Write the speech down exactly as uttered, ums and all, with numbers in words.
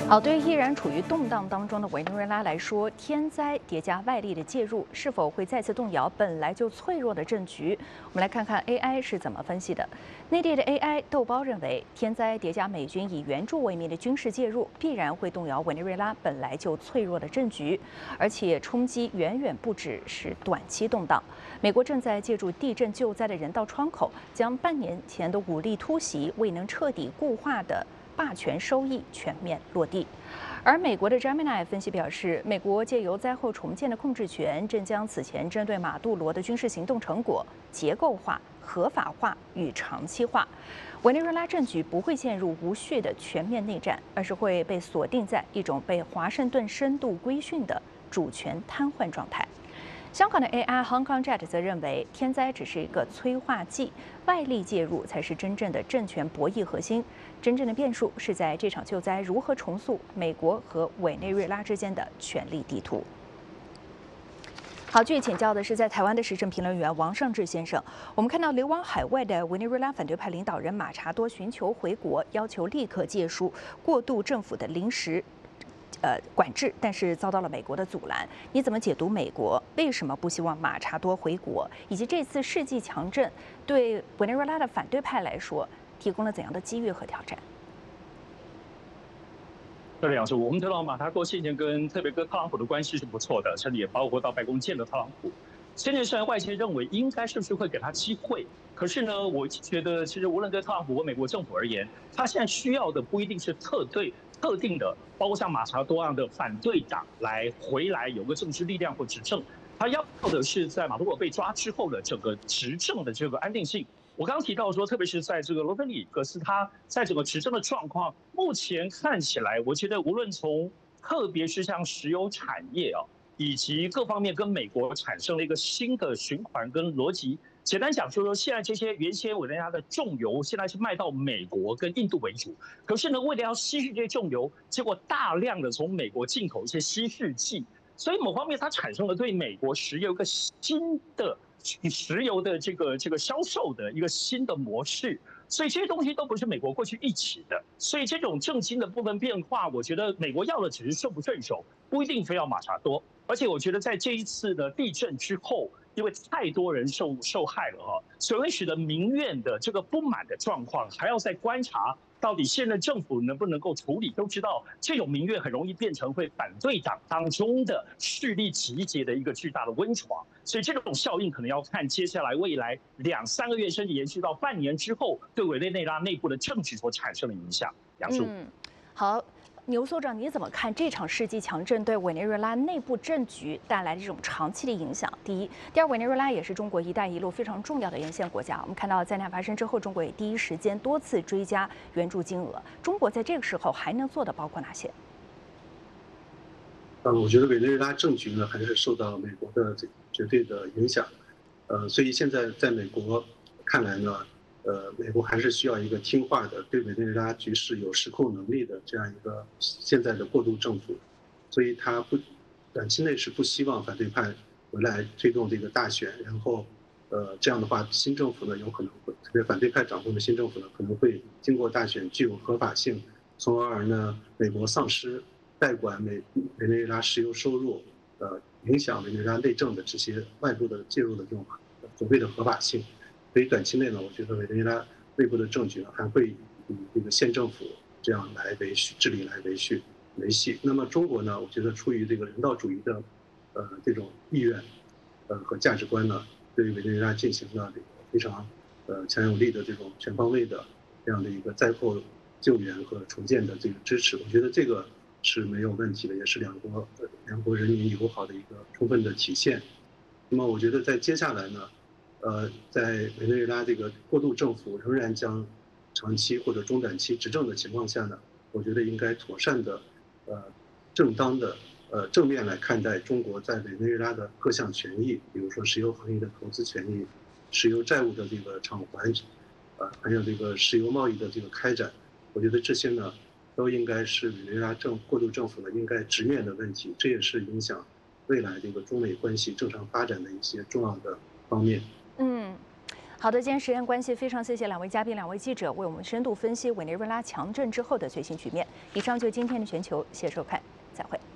好，对于依然处于动荡当中的委内瑞拉来说，天灾叠加外力的介入，是否会再次动摇本来就脆弱的政局？我们来看看 A I 是怎么分析的。内地的 A I 豆包认为，天灾叠加美军以援助为名的军事介入，必然会动摇委内瑞拉本来就脆弱的政局，而且冲击远远不只是短期动荡。美国正在借助地震救灾的人道窗口，将半年前的武力突袭未能彻底固化的霸权收益全面落地。而美国的 Gemini 分析表示，美国借由灾后重建的控制权，正将此前针对马杜罗的军事行动成果结构化、合法化与长期化。委内瑞拉政局不会陷入无序的全面内战，而是会被锁定在一种被华盛顿深度规训的主权瘫痪状态。香港的 A I Hong Kong Jet 则认为，天灾只是一个催化剂，外力介入才是真正的政权博弈核心。真正的变数是在这场救灾如何重塑美国和委内瑞拉之间的权力地图。好，继续请教的是在台湾的时政评论员王尚志先生。我们看到流亡海外的委内瑞拉反对派领导人马查多寻求回国，要求立刻结束过渡政府的临时。呃，管制，但是遭到了美国的阻拦。你怎么解读美国为什么不希望马查多回国，以及这次世纪强震对委内瑞拉的反对派来说提供了怎样的机遇和挑战？ 这两是我们知道马查多先前跟特别跟特朗普的关系是不错的，甚至也包括到白宫见了特朗普。现在虽然外界认为应该是不是会给他机会，可是呢，我觉得其实无论对特朗普或美国政府而言，他现在需要的不一定是特对特定的，包括像马查多样的反对党来回来有个政治力量或执政，他要的是在马杜罗被抓之后的整个执政的这个安定性。我刚刚提到说，特别是在这个罗德里格斯，他在整个执政的状况，目前看起来，我觉得无论从特别是像石油产业啊，以及各方面跟美国产生了一个新的循环跟逻辑。简单讲，就是说现在这些原先委内瑞拉的重油，现在是卖到美国跟印度为主。可是呢，为了要稀释这些重油，结果大量的从美国进口一些稀释剂，所以某方面它产生了对美国石油一个新的。石油的这个这个销售的一个新的模式，所以这些东西都不是美国过去一起的，所以这种政经的部分变化，我觉得美国要的只是顺不顺手，不一定非要马查多。而且我觉得在这一次的地震之后，因为太多人受受害了哈，所以会使得民怨的这个不满的状况还要再观察。到底现任政府能不能够处理？都知道这种民怨很容易变成会反对党当中的势力集结的一个巨大的温床，所以这种效应可能要看接下来未来两三个月，甚至延续到半年之后，对委内瑞拉内部的政治所产生的影响。杨叔， 嗯，好。牛所长，你怎么看这场世纪强震对委内瑞拉内部政局带来的这种长期的影响？第一，第二，委内瑞拉也是中国“一带一路”非常重要的沿线国家。我们看到灾难发生之后，中国也第一时间多次追加援助金额。中国在这个时候还能做的包括哪些？ 呃，我觉得委内瑞拉政局呢，还是受到美国的这个绝对的影响。呃，所以现在在美国看来呢。呃，美国还是需要一个听话的、对委内瑞拉局势有实控能力的这样一个现在的过渡政府，所以他不短期内是不希望反对派回来推动这个大选，然后，呃，这样的话，新政府呢有可能会，特别反对派掌控的新政府呢可能会经过大选具有合法性，从而呢，美国丧失代管美委内瑞拉石油收入，呃，影响委内瑞拉内政的这些外部的介入的这种所谓的合法性。所以短期内呢，我觉得委内瑞拉内部的政局呢还会以这个县政府这样来维续治理来维续维系。那么中国呢，我觉得出于这个人道主义的呃这种意愿呃和价值观呢，对于委内瑞拉进行了这个非常呃强有力的这种全方位的这样的一个灾后救援和重建的这个支持。我觉得这个是没有问题的，也是两国两国人民友好的一个充分的体现。那么我觉得在接下来呢。呃，在委内瑞拉这个过渡政府仍然将长期或者中短期执政的情况下呢，我觉得应该妥善的、呃，正当的、呃正面来看待中国在委内瑞拉的各项权益，比如说石油行业的投资权益、石油债务的这个偿还，呃，还有这个石油贸易的这个开展，我觉得这些呢，都应该是委内瑞拉政过渡政府呢应该直面的问题，这也是影响未来这个中美关系正常发展的一些重要的方面。 嗯， 好的，今天时间关系，非常谢谢两位嘉宾、两位记者为我们深度分析委内瑞拉强震之后的最新局面。以上就是今天的全球，谢谢收看，再会。